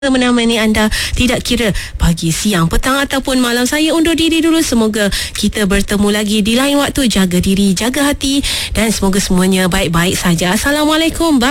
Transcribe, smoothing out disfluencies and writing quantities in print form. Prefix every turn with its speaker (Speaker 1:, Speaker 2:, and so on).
Speaker 1: menemani anda, tidak kira pagi, siang, petang ataupun malam. Saya undur diri dulu. Semoga kita bertemu lagi di lain waktu. Jaga diri, jaga hati, dan semoga semuanya baik-baik saja. Assalamualaikum. Bye.